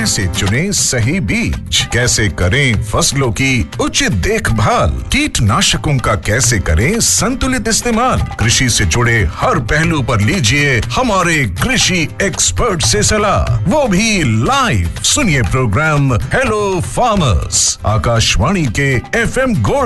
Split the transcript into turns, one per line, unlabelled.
कैसे चुनें सही बीज, कैसे करें फसलों की उचित देखभाल, कीटनाशकों का कैसे करें संतुलित इस्तेमाल। कृषि से जुड़े हर पहलू पर लीजिए हमारे कृषि एक्सपर्ट से सलाह, वो भी लाइव। सुनिए प्रोग्राम हेलो फार्मर्स, आकाशवाणी के FM गोल्ड